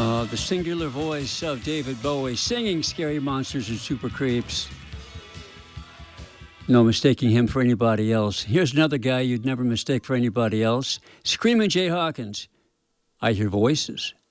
The singular voice of David Bowie singing Scary Monsters and Super Creeps. No mistaking him for anybody else. Here's another guy you'd never mistake for anybody else. Screaming Jay Hawkins. I Hear Voices.